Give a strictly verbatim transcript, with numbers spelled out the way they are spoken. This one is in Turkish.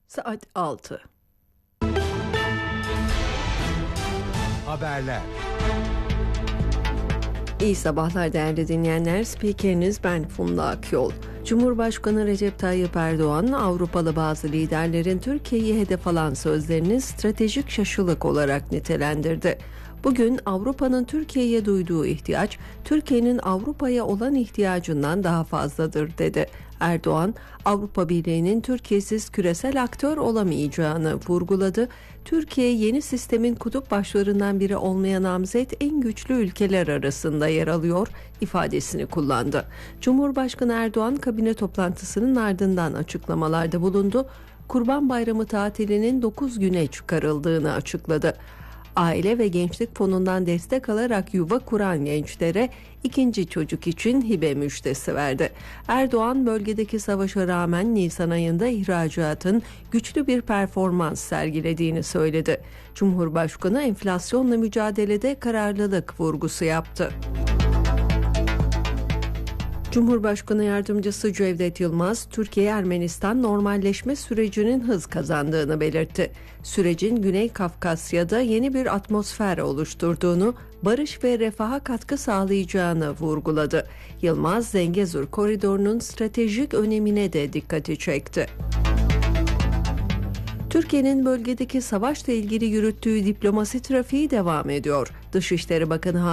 Saat altı. Haberler. İyi sabahlar değerli dinleyenler. Spikeriniz ben Funda Akyol. Cumhurbaşkanı Recep Tayyip Erdoğan, Avrupalı bazı liderlerin Türkiye'yi hedef alan sözlerini stratejik şaşılık olarak nitelendirdi. Bugün Avrupa'nın Türkiye'ye duyduğu ihtiyaç, Türkiye'nin Avrupa'ya olan ihtiyacından daha fazladır dedi. Erdoğan, Avrupa Birliği'nin Türkiye'siz küresel aktör olamayacağını vurguladı. Türkiye yeni sistemin kutup başlarından biri olmaya namzet en güçlü ülkeler arasında yer alıyor ifadesini kullandı. Cumhurbaşkanı Erdoğan kabine toplantısının ardından açıklamalarda bulundu. Kurban Bayramı tatilinin dokuz güne çıkarıldığını açıkladı. Aile ve Gençlik Fonu'ndan destek alarak yuva kuran gençlere ikinci çocuk için hibe müjdesi verdi. Erdoğan, bölgedeki savaşa rağmen Nisan ayında ihracatın güçlü bir performans sergilediğini söyledi. Cumhurbaşkanı enflasyonla mücadelede kararlılık vurgusu yaptı. Cumhurbaşkanı Yardımcısı Cevdet Yılmaz, Türkiye-Ermenistan normalleşme sürecinin hız kazandığını belirtti. Sürecin Güney Kafkasya'da yeni bir atmosfer oluşturduğunu, barış ve refaha katkı sağlayacağını vurguladı. Yılmaz, Zengezur koridorunun stratejik önemine de dikkati çekti. Türkiye'nin bölgedeki savaşla ilgili yürüttüğü diplomasi trafiği devam ediyor. Dışişleri Bakanı